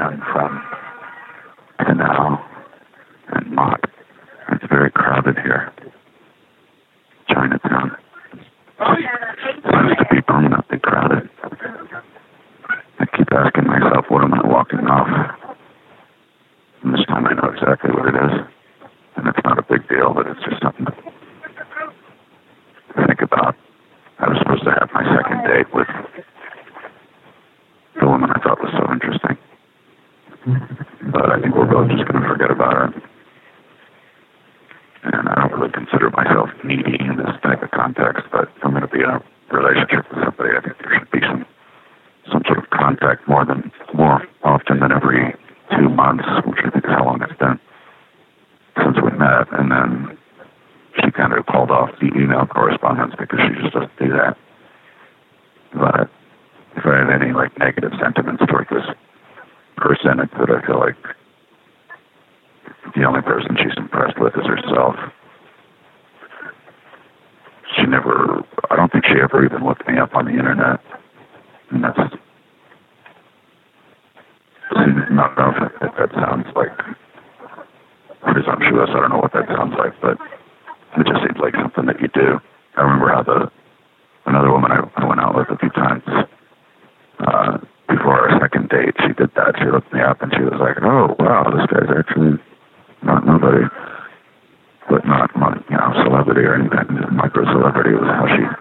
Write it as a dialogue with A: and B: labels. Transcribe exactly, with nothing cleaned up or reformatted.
A: run from Canal and Mott. It's very crowded here. Chinatown. It seems to be permanently crowded. I keep asking myself, what am I walking off? And this time I know exactly what it is. And it's not a big deal, but it's just something to think about. I was supposed to have my second date with the woman I thought was so interesting. But I think we're both just going to forget about it. And I don't really consider myself needy in this type of context, but if I'm going to be in a relationship with somebody, I think there should be some some sort of contact more than more often than every two months, which I think is how long it's been since we met. And then she kind of called off the email correspondence because she just doesn't do that. But if I had any like negative sentiments toward this person, it's that I feel like the only person she's impressed with is herself. She never, I don't think she ever even looked me up on the internet. And that's, I don't know if that, that sounds like presumptuous. I don't know what that sounds like, but it just seems like something that you do. I remember how the, another woman I, I went out with a few times, uh, before our second date, she did that. She looked me up and she was like, oh, wow, this guy's actually not nobody, but not, not you know, celebrity or anything. Micro celebrity was how she